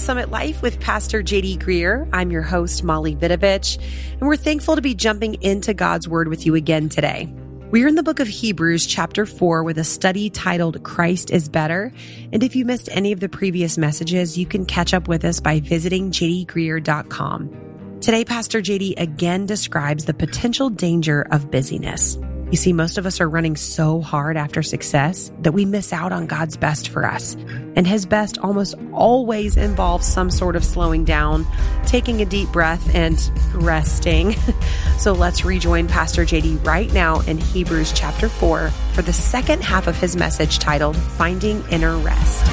Summit Life with Pastor J.D. Greer. I'm your host, Molly Vidovich, and we're thankful to be jumping into God's Word with you again today. We're in the book of Hebrews, chapter 4, with a study titled Christ is Better. And if you missed any of the previous messages, you can catch up with us by visiting jdgreer.com. Today, Pastor JD again describes the potential danger of busyness. You see, most of us are running so hard after success that we miss out on God's best for us. And His best almost always involves some sort of slowing down, taking a deep breath, and resting. So let's rejoin Pastor JD right now in Hebrews chapter 4 for the second half of his message titled Finding Inner Rest.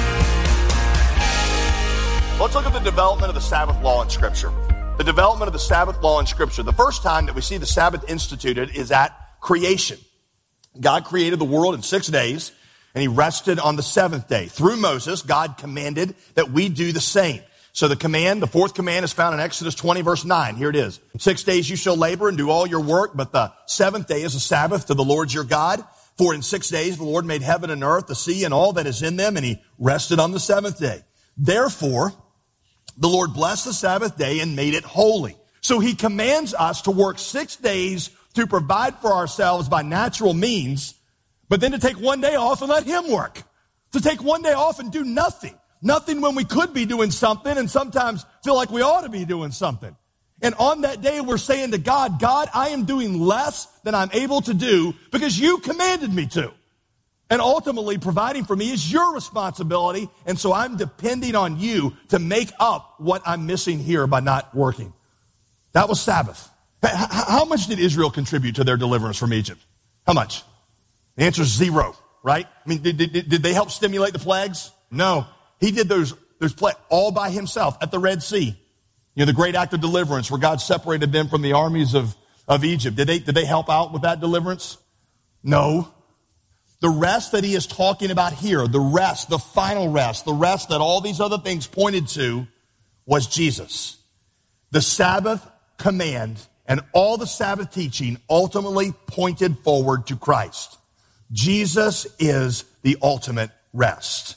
Let's look at the development of the Sabbath law in Scripture. The development of the Sabbath law in Scripture. The first time that we see the Sabbath instituted is at creation. God created the world in 6 days, and He rested on the seventh day. Through Moses, God commanded that we do the same. So the fourth command is found in Exodus 20, verse 9. Here it is. 6 days you shall labor and do all your work, but the seventh day is a Sabbath to the Lord your God. For in 6 days the Lord made heaven and earth, the sea, and all that is in them, and He rested on the seventh day. Therefore, the Lord blessed the Sabbath day and made it holy. So He commands us to work 6 days to provide for ourselves by natural means, but then to take one day off and let Him work. To take one day off and do nothing. Nothing when we could be doing something and sometimes feel like we ought to be doing something. And on that day, we're saying to God, God, I am doing less than I'm able to do because You commanded me to. And ultimately, providing for me is Your responsibility, and so I'm depending on You to make up what I'm missing here by not working. That was Sabbath. How much did Israel contribute to their deliverance from Egypt? How much? The answer is 0, right? I mean, did they help stimulate the plagues? No. He did those plagues all by Himself at the Red Sea. You know, the great act of deliverance where God separated them from the armies of Egypt. Did they help out with that deliverance? No. The rest that He is talking about here, the rest, the final rest, the rest that all these other things pointed to was Jesus. The Sabbath command and all the Sabbath teaching ultimately pointed forward to Christ. Jesus is the ultimate rest.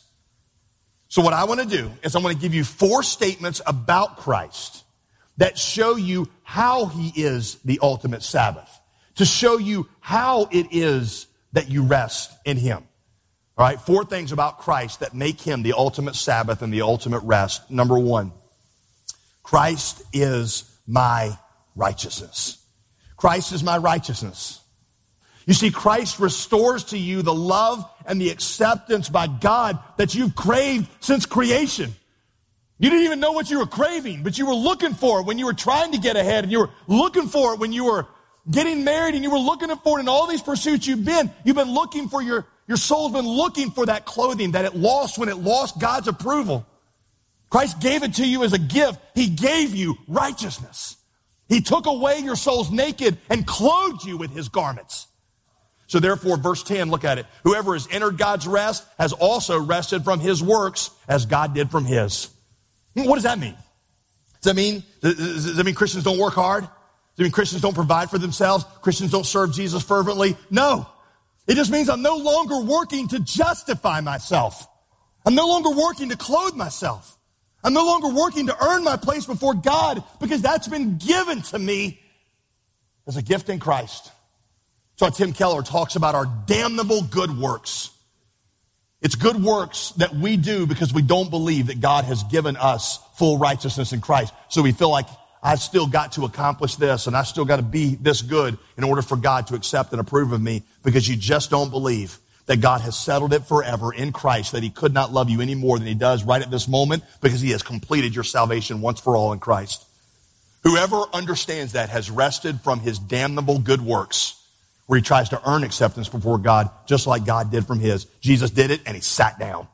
So what I want to do is I'm going to give you 4 statements about Christ that show you how He is the ultimate Sabbath, to show you how it is that you rest in Him. All right, 4 things about Christ that make Him the ultimate Sabbath and the ultimate rest. Number 1, Christ is my righteousness. Christ is my righteousness. You see, Christ restores to you the love and the acceptance by God that you've craved since creation. You didn't even know what you were craving, but you were looking for it when you were trying to get ahead, and you were looking for it when you were getting married, and you were looking for it in all these pursuits you've been looking for, your soul's been looking for that clothing that it lost when it lost God's approval. Christ gave it to you as a gift. He gave you righteousness. He took away your soul's naked and clothed you with His garments. So therefore, verse 10, look at it. Whoever has entered God's rest has also rested from His works as God did from His. What does that mean? Does that mean Christians don't work hard? Does it mean Christians don't provide for themselves? Christians don't serve Jesus fervently? No. It just means I'm no longer working to justify myself. I'm no longer working to clothe myself. I'm no longer working to earn my place before God because that's been given to me as a gift in Christ. So Tim Keller talks about our damnable good works. It's good works that we do because we don't believe that God has given us full righteousness in Christ. So we feel like I've still got to accomplish this and I've still got to be this good in order for God to accept and approve of me, because you just don't believe that God has settled it forever in Christ, that He could not love you any more than He does right at this moment because He has completed your salvation once for all in Christ. Whoever understands that has rested from his damnable good works, where he tries to earn acceptance before God, just like God did from His. Jesus did it and He sat down.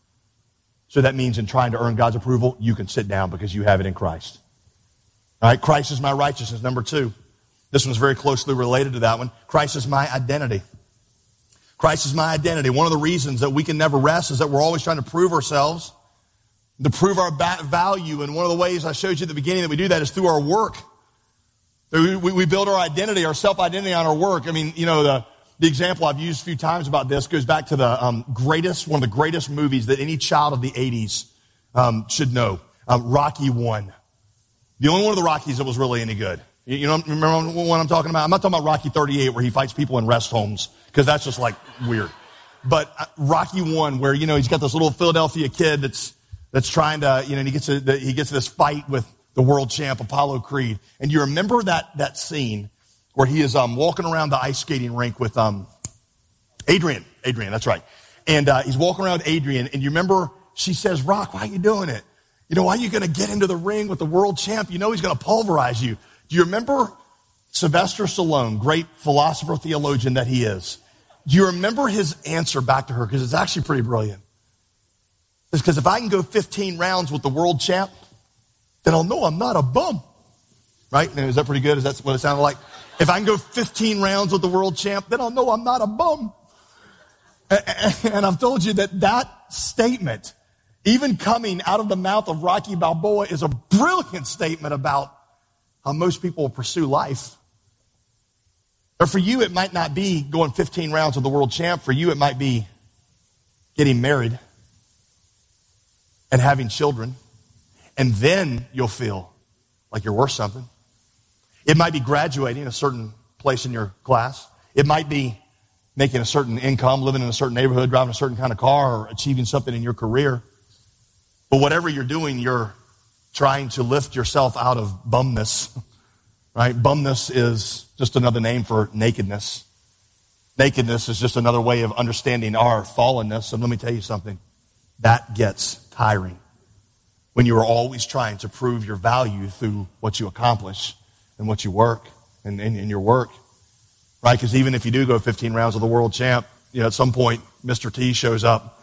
So that means in trying to earn God's approval, you can sit down because you have it in Christ. All right, Christ is my righteousness. Number 2, this one's very closely related to that one. Christ is my identity. Christ is my identity. One of the reasons that we can never rest is that we're always trying to prove ourselves, to prove our value. And one of the ways I showed you at the beginning that we do that is through our work. We build our identity, our self-identity on our work. I mean, you know, the example I've used a few times about this goes back to one of the greatest movies that any child of the 80s should know. Rocky 1. The only one of the Rockies that was really any good. You know, remember what I'm talking about? I'm not talking about Rocky 38 where he fights people in rest homes, because that's just like weird. But Rocky 1, where, you know, he's got this little Philadelphia kid that's trying to, you know, and he gets this fight with the world champ Apollo Creed. And you remember that scene where he is walking around the ice skating rink with Adrian, that's right. And he's walking around Adrian, and you remember she says, "Rock, why are you doing it? You know, why are you going to get into the ring with the world champ? You know he's going to pulverize you." Do you remember Sylvester Stallone, great philosopher, theologian that he is? Do you remember his answer back to her? Because it's actually pretty brilliant. It's because if I can go 15 rounds with the world champ, then I'll know I'm not a bum. Right? Now, is that pretty good? Is that what it sounded like? If I can go 15 rounds with the world champ, then I'll know I'm not a bum. And I've told you that statement, even coming out of the mouth of Rocky Balboa, is a brilliant statement about how most people will pursue life. Or for you, it might not be going 15 rounds with the world champ. For you, it might be getting married and having children. And then you'll feel like you're worth something. It might be graduating a certain place in your class. It might be making a certain income, living in a certain neighborhood, driving a certain kind of car, or achieving something in your career. But whatever you're doing, you're trying to lift yourself out of bumness, right? Bumness is just another name for nakedness. Nakedness is just another way of understanding our fallenness. And let me tell you something, that gets tiring when you are always trying to prove your value through what you accomplish and what you work and in your work, right? Because even if you do go 15 rounds with the world champ, you know, at some point, Mr. T shows up.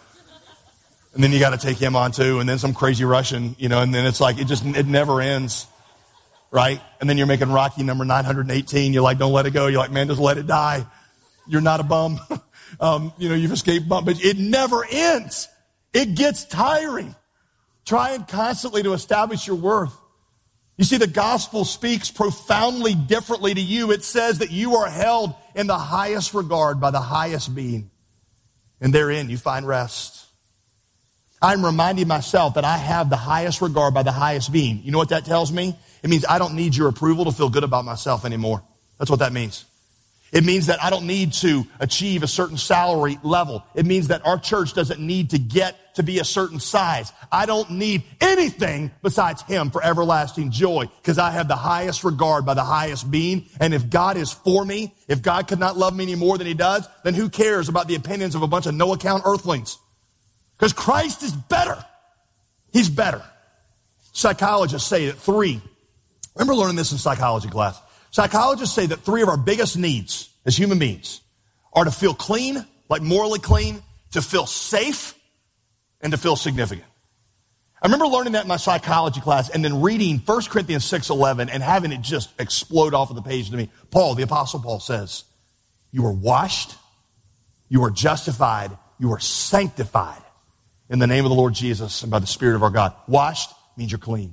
And then you got to take him on too, and then some crazy Russian, you know, and then it's like, it never ends, right? And then you're making Rocky number 918. You're like, don't let it go. You're like, man, just let it die. You're not a bum. You know, you've escaped bum, but it never ends. It gets tiring. Trying constantly to establish your worth. You see, the gospel speaks profoundly differently to you. It says that you are held in the highest regard by the highest being, and therein you find rest. I'm reminding myself that I have the highest regard by the highest being. You know what that tells me? It means I don't need your approval to feel good about myself anymore. That's what that means. It means that I don't need to achieve a certain salary level. It means that our church doesn't need to get to be a certain size. I don't need anything besides Him for everlasting joy, because I have the highest regard by the highest being. And if God is for me, if God could not love me any more than He does, then who cares about the opinions of a bunch of no-account earthlings? Because Christ is better. He's better. Psychologists say that remember learning this in psychology class. Psychologists say that 3 of our biggest needs as human beings are to feel clean, like morally clean, to feel safe, and to feel significant. I remember learning that in my psychology class and then reading 1 Corinthians 6:11 and having it just explode off of the page to me. Paul, the Apostle Paul says, you are washed, you are justified, you are sanctified in the name of the Lord Jesus and by the Spirit of our God. Washed means you're clean.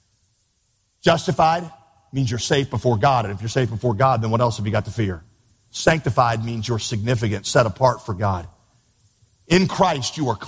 Justified means you're safe before God. And if you're safe before God, then what else have you got to fear? Sanctified means you're significant, set apart for God. In Christ, you are